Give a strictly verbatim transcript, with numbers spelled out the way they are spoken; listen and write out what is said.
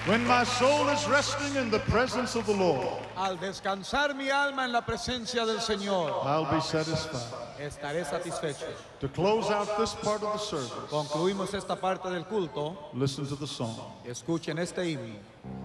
When my soul is resting in the presence of the Lord, Al descansar mi alma en la presencia del Señor, I'll be satisfied. estaré satisfecho. To close out this part of the service, Concluimos esta parte del culto. listen to the song. Escuchen este himno.